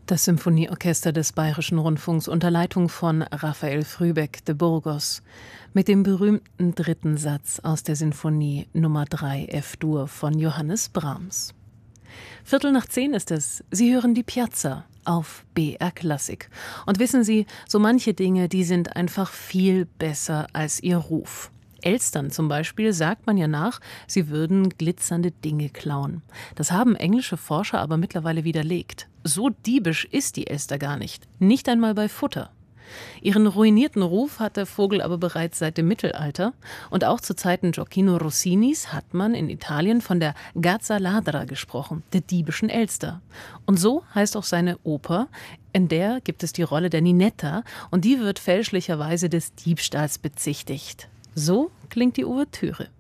Das Symphonieorchester des Bayerischen Rundfunks unter Leitung von Raphael Frühbeck de Burgos mit dem berühmten dritten Satz aus der Sinfonie Nummer 3 F-Dur von Johannes Brahms. 9:15 ist es. Sie hören die Piazza auf BR Klassik. Und wissen Sie, so manche Dinge, die sind einfach viel besser als ihr Ruf. Elstern zum Beispiel sagt man ja nach, sie würden glitzernde Dinge klauen. Das haben englische Forscher aber mittlerweile widerlegt. So diebisch ist die Elster gar nicht. Nicht einmal bei Futter. Ihren ruinierten Ruf hat der Vogel aber bereits seit dem Mittelalter. Und auch zu Zeiten Gioacchino Rossinis hat man in Italien von der Gazza Ladra gesprochen, der diebischen Elster. Und so heißt auch seine Oper. In der gibt es die Rolle der Ninetta und die wird fälschlicherweise des Diebstahls bezichtigt. So klingt die Ouvertüre.